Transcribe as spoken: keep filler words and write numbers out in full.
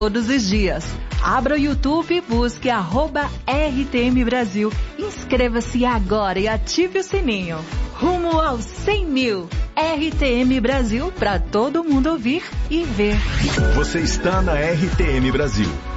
todos os dias. Abra o YouTube e busque arroba R T M Brasil. Inscreva-se agora e ative o sininho. Rumo aos cem mil. R T M Brasil para todo mundo ouvir e ver. Você está na R T M Brasil.